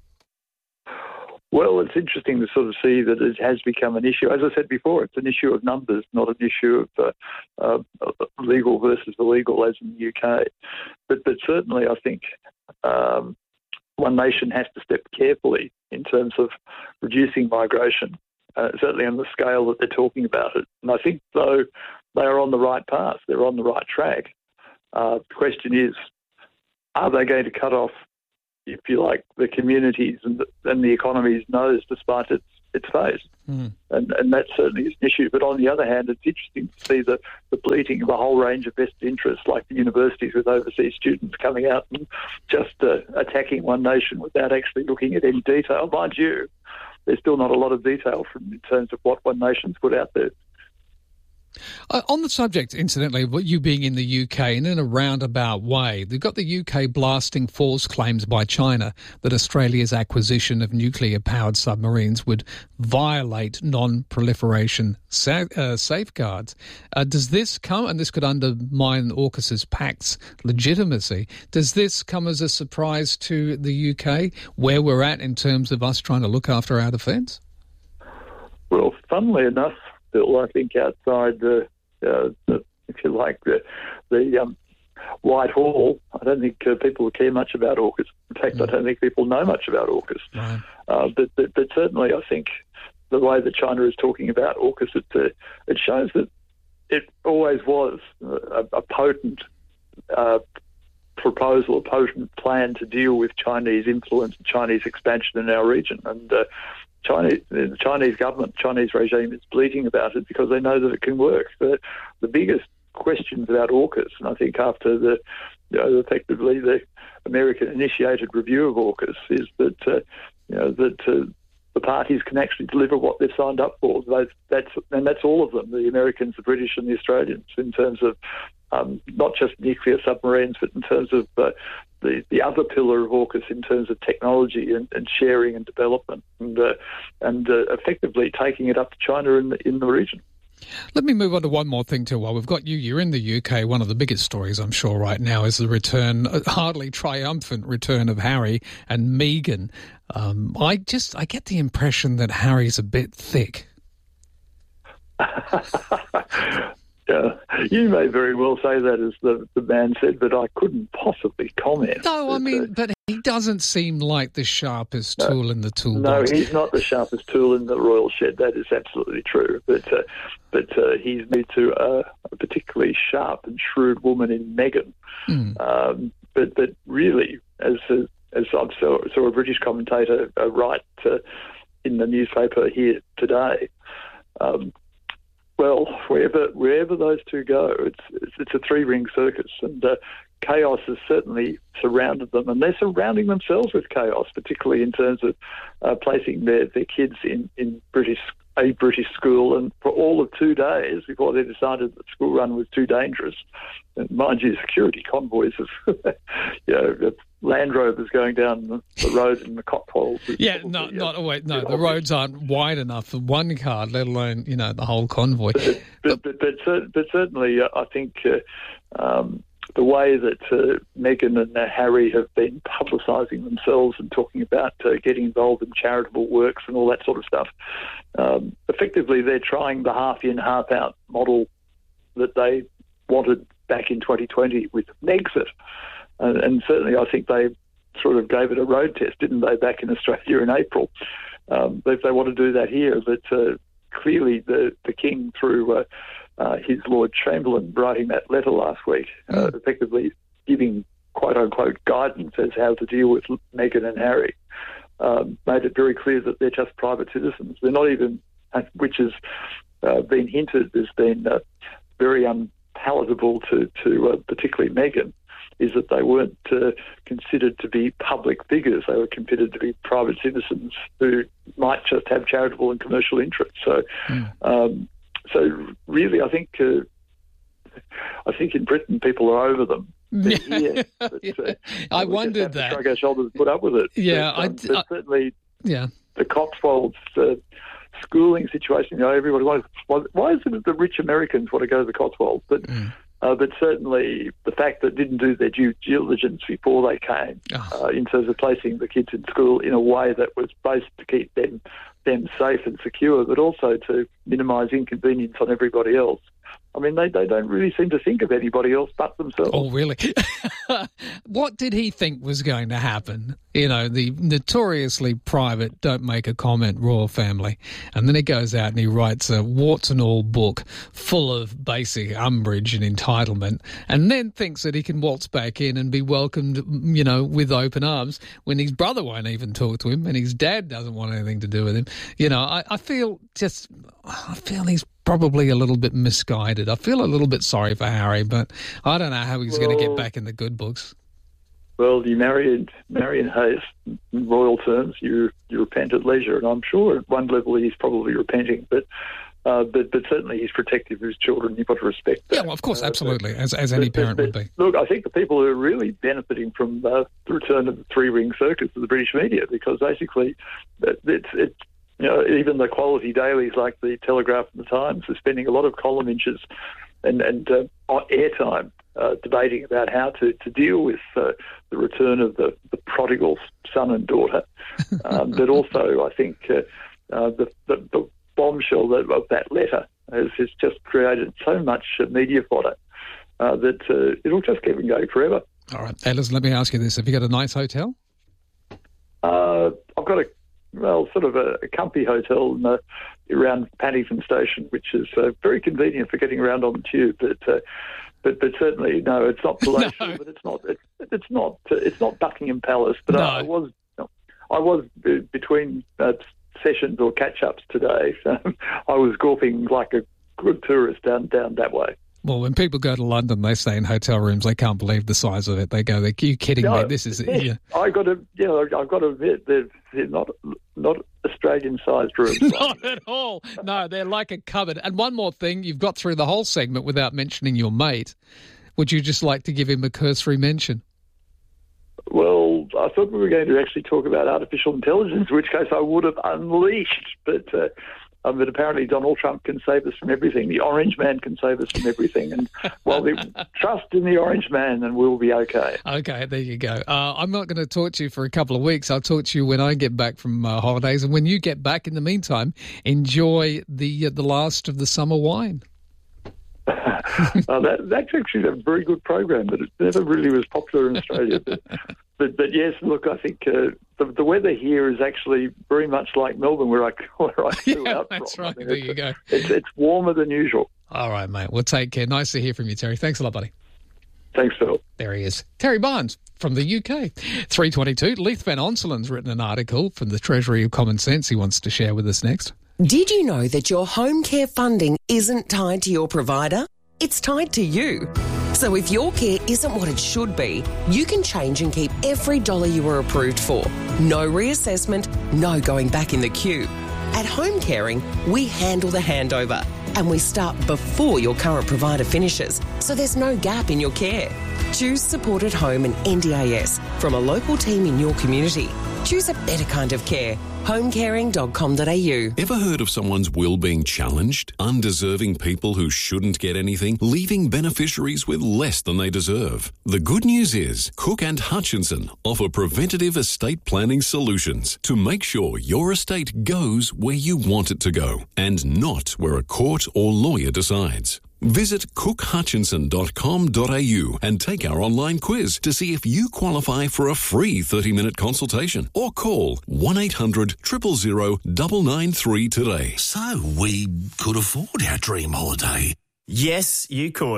Well, it's interesting to sort of see that it has become an issue. As I said before, it's an issue of numbers, not an issue of uh, uh, legal versus illegal, as in the U K. But, but certainly, I think um, One Nation has to step carefully in terms of reducing migration, uh, certainly on the scale that they're talking about it. And I think, though, they are on the right path. They're on the right track. Uh, the question is, are they going to cut off, if you like, the communities and the, and the economy's nose despite its its face? Mm. And and that certainly is an issue. But on the other hand, it's interesting to see the, the bleating of a whole range of vested interests, like the universities with overseas students coming out and just uh, attacking One Nation without actually looking at any detail. Mind you, there's still not a lot of detail from in terms of what One Nation's put out there. Uh, on the subject, incidentally, of you being in the U K, and in a roundabout way, they've got the U K blasting false claims by China that Australia's acquisition of nuclear-powered submarines would violate non-proliferation sa- uh, safeguards. Uh, does this come, and this could undermine AUKUS's pact's legitimacy, does this come as a surprise to the U K, where we're at in terms of us trying to look after our defence? Well, funnily enough, Bill, I think outside the, uh, the if you like, the, the um, Whitehall, I don't think uh, people care much about AUKUS. In fact, mm. I don't think people know much about AUKUS. Right. Uh, but, but, but certainly I think the way that China is talking about AUKUS, it, uh, it shows that it always was a, a potent uh, proposal, a potent plan to deal with Chinese influence and Chinese expansion in our region. And uh, Chinese, the Chinese government, Chinese regime is bleating about it because they know that it can work. The, the biggest questions about AUKUS, and I think after the, you know, effectively the American-initiated review of AUKUS, is that uh, you know that uh, the parties can actually deliver what they've signed up for. That's, that's and that's all of them: the Americans, the British, and the Australians, in terms of um, not just nuclear submarines, but in terms of uh, the, the other pillar of AUKUS in terms of technology and, and sharing and development, and uh, and uh, effectively taking it up to China in the, in the region. Let me move on to one more thing too. While we've got you, you're in the U K. One of the biggest stories, I'm sure, right now is the return, a hardly triumphant return of Harry and Meghan. Um, I just, I get the impression that Harry's a bit thick. Yeah, you may very well say that, as the, the man said, but I couldn't possibly comment. No, I mean, uh, but he doesn't seem like the sharpest no, tool in the toolbox. No, he's not the sharpest tool in the royal shed. That is absolutely true. But uh, but uh, he's married to uh, a particularly sharp and shrewd woman in Meghan. Mm. Um, but but really, as a, as I saw, saw a British commentator uh, write uh, in the newspaper here today. Um, Well, wherever wherever those two go, it's it's, it's a three-ring circus, and uh, chaos has certainly surrounded them, and they're surrounding themselves with chaos, particularly in terms of uh, placing their, their kids in, in British a British school, and for all of two days before they decided that school run was too dangerous. And mind you, security convoys of you know, Land Rovers going down the, the road in the Cotswolds. Yeah, no, uh, not always. No, the roads aren't wide enough for one car, let alone you know the whole convoy. But but but, but, but, but certainly, uh, I think uh, um, the way that uh, Meghan and uh, Harry have been publicising themselves and talking about uh, getting involved in charitable works and all that sort of stuff, um, effectively they're trying the half in, half out model that they wanted back in twenty twenty with Megxit. And, and certainly I think they sort of gave it a road test, didn't they, back in Australia in April. Um, if they want to do that here, but uh, clearly the, the King, through uh, uh, his Lord Chamberlain, writing that letter last week, uh, mm. effectively giving quote-unquote guidance as how to deal with Meghan and Harry, um, made it very clear that they're just private citizens. They're not even which has uh, been hinted has been uh, very unpalatable to, to uh, particularly Meghan, is that they weren't uh, considered to be public figures. They were considered to be private citizens who might just have charitable and commercial interests. So, mm. um, so really, I think uh, I think in Britain people are over them. They're here, but, yeah. uh, I wondered that. Shrug our shoulders and put up with it. Yeah, but, um, I, but I, certainly. Yeah. The Cotswolds uh, schooling situation. You know, everybody wants. Why is it that the rich Americans want to go to the Cotswolds? But mm. Uh, but certainly the fact that didn't do their due diligence before they came oh. uh, in terms of placing the kids in school in a way that was both to keep them them safe and secure, but also to minimise inconvenience on everybody else. I mean, they, they don't really seem to think of anybody else but themselves. Oh, really? What did he think was going to happen? You know, the notoriously private, don't make a comment royal family. And then he goes out and he writes a warts and all book full of basic umbrage and entitlement, and then thinks that he can waltz back in and be welcomed, you know, with open arms when his brother won't even talk to him and his dad doesn't want anything to do with him. You know, I, I feel just, I feel he's probably a little bit misguided. I feel a little bit sorry for Harry, but I don't know how he's well, going to get back in the good books. Well, you marry, marry in haste, in royal terms, you you repent at leisure, and I'm sure at one level he's probably repenting, but uh, but but certainly he's protective of his children. You've got to respect that. Yeah, well, of course, uh, absolutely, but, as as any but, parent but, would be. Look, I think the people who are really benefiting from uh, the return of the three-ring circus are the British media, because basically it's it's. You know, even the quality dailies like the Telegraph and the Times are spending a lot of column inches and, and uh, airtime uh, debating about how to, to deal with uh, the return of the, the prodigal son and daughter. Um, but also, I think uh, uh, the, the, the bombshell that, of that letter has, has just created so much uh, media fodder uh, that uh, it'll just keep on going forever. All right. Hey, listen, let me ask you this. Have you got a nice hotel? Uh, I've got a Well, sort of a, a comfy hotel in, uh, around Paddington Station, which is uh, very convenient for getting around on the tube. But uh, but but certainly, no, it's not palatial, no. but it's not it's, it's not uh, it's not Buckingham Palace. But no. I, I was I was b- between uh, sessions or catch ups today. So I was gawping like a good tourist down down that way. Well, when people go to London, they stay in hotel rooms. They can't believe the size of it. They go, "Are you kidding no, me? This is yeah, yeah. I got to, yeah, I've got to admit they're, they're not not Australian-sized rooms. Not at all. No, they're like a cupboard. And one more thing, you've got through the whole segment without mentioning your mate. Would you just like to give him a cursory mention? Well, I thought we were going to actually talk about artificial intelligence, in which case I would have unleashed, but. Uh, Um, but apparently Donald Trump can save us from everything. The Orange Man can save us from everything. And, well, we trust in the Orange Man and we'll be okay. Okay, there you go. Uh, I'm not going to talk to you for a couple of weeks. I'll talk to you when I get back from uh, holidays. And when you get back, in the meantime, enjoy the uh, the last of the summer wine. uh, that, that's actually a very good program, but it never really was popular in Australia. But, but, but yes, look, I think uh, the, the weather here is actually very much like Melbourne, where I, where I flew yeah, out that's from. right. I mean, there it's, you go. It's, it's warmer than usual. All right, mate. Well, take care. Nice to hear from you, Terry. Thanks a lot, buddy. Thanks, Phil. There he is. Terry Barnes from the U K. three twenty-two. Leith Van Onselen's written an article from the Treasury of Common Sense he wants to share with us next. Did you know that your home care funding isn't tied to your provider? It's tied to you. So if your care isn't what it should be, you can change and keep every dollar you were approved for. No reassessment, no going back in the queue. At Home Caring, we handle the handover and we start before your current provider finishes, so there's no gap in your care. Choose Support at Home and N D I S from a local team in your community. Choose a better kind of care. home caring dot com dot a u. Ever heard of someone's will being challenged? Undeserving people who shouldn't get anything, leaving beneficiaries with less than they deserve. The good news is Cook and Hutchinson offer preventative estate planning solutions to make sure your estate goes where you want it to go and not where a court or lawyer decides. Visit cook hutchinson dot com dot a u and take our online quiz to see if you qualify for a free thirty-minute consultation, or call one eight hundred, zero zero zero, nine nine three today. So we could afford our dream holiday. Yes, you could.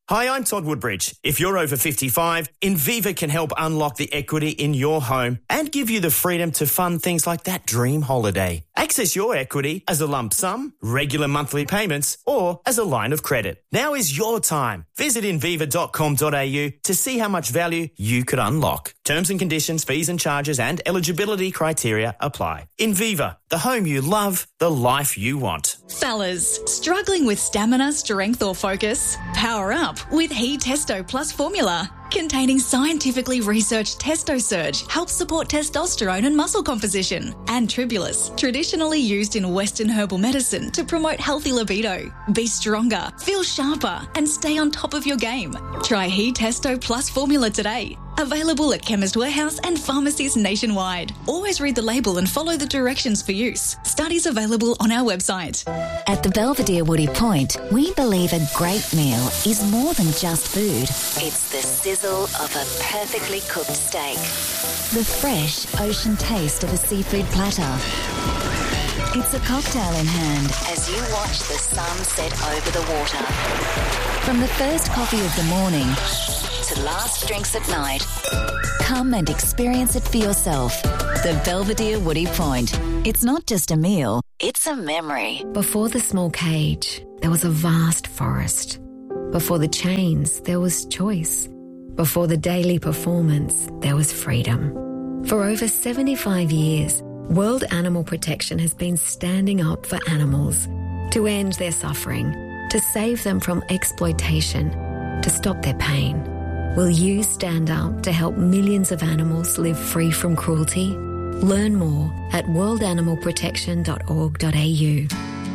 Hi, I'm Todd Woodbridge. If you're over fifty-five, Inviva can help unlock the equity in your home and give you the freedom to fund things like that dream holiday. Access your equity as a lump sum, regular monthly payments, or as a line of credit. Now is your time. Visit inviva dot com dot a u to see how much value you could unlock. Terms and conditions, fees and charges and eligibility criteria apply. Inviva, the home you love, the life you want. Fellas, struggling with stamina, strength or focus? Power up with He Testo Plus formula. Containing scientifically researched Testo Surge helps support testosterone and muscle composition. And Tribulus, traditionally used in Western herbal medicine to promote healthy libido. Be stronger, feel sharper, and stay on top of your game. Try He Testo Plus formula today. Available at Chemist Warehouse and pharmacies nationwide. Always read the label and follow the directions for use. Studies available on our website. At the Belvedere Woody Point, we believe a great meal is more than just food. It's the sizzle of a perfectly cooked steak. The fresh ocean taste of a seafood platter. It's a cocktail in hand as you watch the sun set over the water. From the first coffee of the morning to last drinks at night, come and experience it for yourself. The Belvedere Woody Point. It's not just a meal, it's a memory. Before the small cage, there was a vast forest. Before the chains, there was choice. Before the daily performance, there was freedom. For over seventy-five years, World Animal Protection has been standing up for animals to end their suffering, to save them from exploitation, to stop their pain. Will you stand up to help millions of animals live free from cruelty? Learn more at world animal protection dot org dot a u.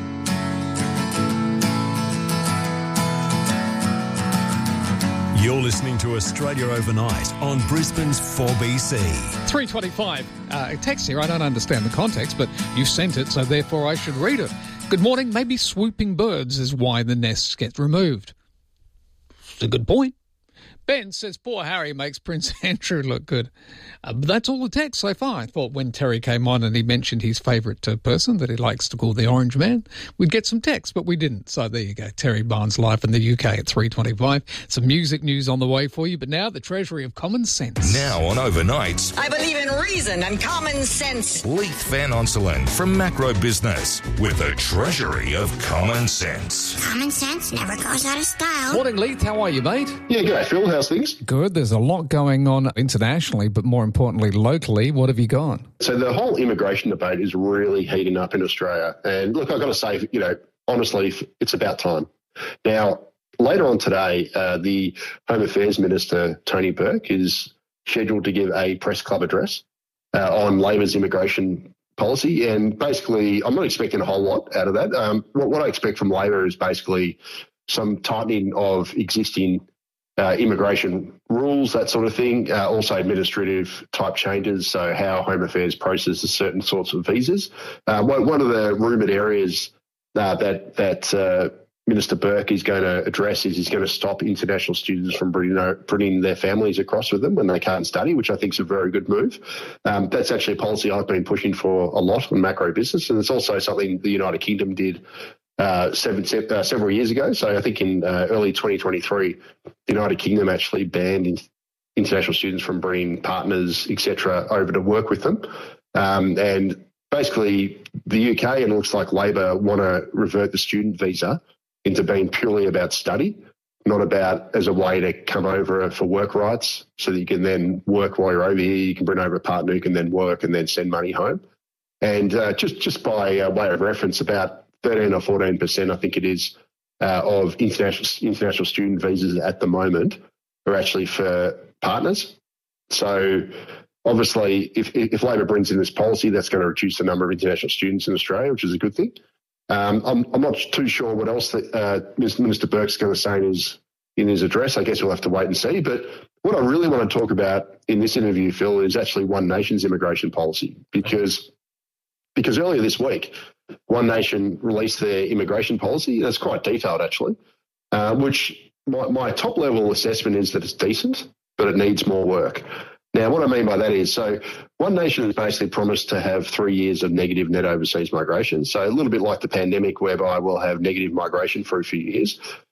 You're listening to Australia Overnight on Brisbane's four B C. three twenty-five. Uh, a text here. I don't understand the context, but you sent it, so therefore I should read it. Good morning. Maybe swooping birds is why the nests get removed. It's a good point. Ben says, poor Harry makes Prince Andrew look good. Uh, but that's all the text so far. I thought when Terry came on and he mentioned his favourite uh, person that he likes to call the Orange Man, we'd get some text, but we didn't. So there you go. Terry Barnes live in the U K at three twenty-five. Some music news on the way for you, but now the Treasury of Common Sense. Now on Overnights. I believe in reason and common sense. Leith Van Onselen from Macro Business with the Treasury of Common Sense. Common sense never goes out of style. Morning, Leith. How are you, mate? Yeah, good. Phil, how's things? Good. There's a lot going on internationally, but more importantly, locally. What have you got? So the whole immigration debate is really heating up in Australia. And look, I've got to say, you know, honestly, it's about time. Now, later on today, uh, the Home Affairs Minister, Tony Burke, is scheduled to give a press club address uh, on Labor's immigration policy. And basically, I'm not expecting a whole lot out of that. Um, what, what I expect from Labor is basically some tightening of existing Uh, immigration rules, that sort of thing, uh, also administrative type changes, so how Home Affairs processes certain sorts of visas. Uh, one, one of the rumoured areas uh, that that uh, Minister Burke is going to address is he's going to stop international students from bringing, bringing their families across with them when they can't study, which I think is a very good move. Um, that's actually a policy I've been pushing for a lot on Macro Business, and it's also something the United Kingdom did Uh, seven, uh, several years ago. So I think in uh, early twenty twenty-three, the United Kingdom actually banned in, international students from bringing partners, et cetera, over to work with them. Um, and basically the U K, and it looks like Labor, want to revert the student visa into being purely about study, not about as a way to come over for work rights so that you can then work while you're over here. You can bring over a partner who can then work and then send money home. And uh, just, just by uh, way of reference, about thirteen or fourteen percent, I think it is, uh, of international international student visas at the moment are actually for partners. So obviously, if, if Labor brings in this policy, that's going to reduce the number of international students in Australia, which is a good thing. Um, I'm, I'm not too sure what else that uh, Minister Burke's going to say in his, in his address. I guess we'll have to wait and see. But what I really want to talk about in this interview, Phil, is actually One Nation's immigration policy, because because earlier this week, One Nation released their immigration policy. That's quite detailed, actually, uh, which my, my top-level assessment is that it's decent, but it needs more work. Now, what I mean by that is, so One Nation has basically promised to have three years of negative net overseas migration, so a little bit like the pandemic, whereby we'll have negative migration for a few years.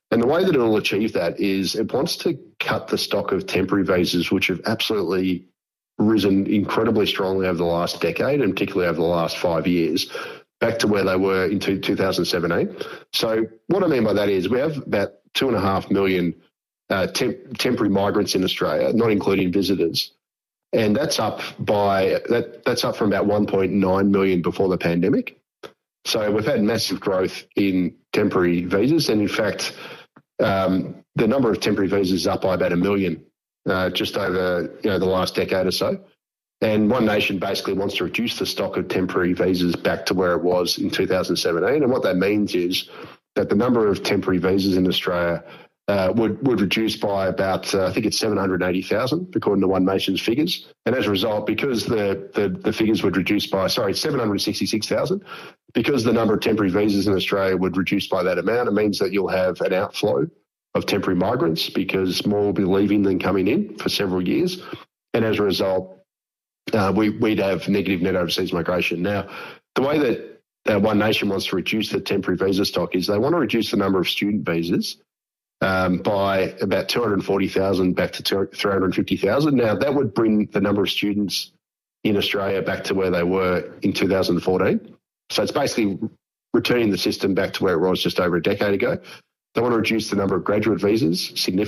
And the way that it will achieve that is it wants to cut the stock of temporary visas, which have absolutely risen incredibly strongly over the last decade, and particularly over the last five years, back to where they were in two thousand seventeen. So what I mean by that is we have about two and a half million uh, temp- temporary migrants in Australia, not including visitors. And that's up by that. That's up from about one point nine million before the pandemic. So we've had massive growth in temporary visas, and in fact, um, the number of temporary visas is up by about a million, uh, just over you know the last decade or so. And One Nation basically wants to reduce the stock of temporary visas back to where it was in two thousand seventeen. And what that means is that the number of temporary visas in Australia Uh, would would reduce by about, uh, I think it's seven hundred eighty thousand, according to One Nation's figures. And as a result, because the, the, the figures would reduce by, sorry, seven hundred sixty-six thousand, because the number of temporary visas in Australia would reduce by that amount, it means that you'll have an outflow of temporary migrants because more will be leaving than coming in for several years. And as a result, uh, we, we'd have negative net overseas migration. Now, the way that uh, One Nation wants to reduce the temporary visa stock is they want to reduce the number of student visas Um, by about two hundred forty thousand back to three hundred fifty thousand. Now, that would bring the number of students in Australia back to where they were in two thousand fourteen. So it's basically returning the system back to where it was just over a decade ago. They want to reduce the number of graduate visas significantly.